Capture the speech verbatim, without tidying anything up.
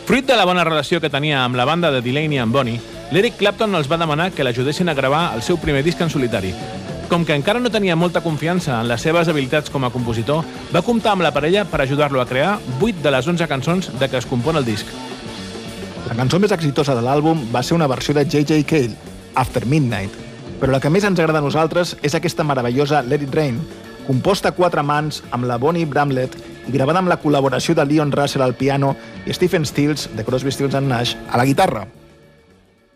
Fruit de la bona relació que tenia amb la banda de Delaney and Bonnie, l'Eric Clapton els va demanar que l'ajudessin a gravar el seu primer disc en solitari. Com que encara no tenia molta confiança en les seves habilitats com a compositor, va comptar amb la parella per ajudar-lo a crear vuit de les onze cançons de què es compon el disc. La cançó més exitosa de l'àlbum va ser una versió de J J Cale, After Midnight, però la que més ens agrada a nosaltres és aquesta meravellosa Let It Rain, composta a quatre mans amb la Bonnie Bramlett i gravada amb la col·laboració de Leon Russell al piano i Stephen Stills, de Crosby, Stills and Nash, a la guitarra.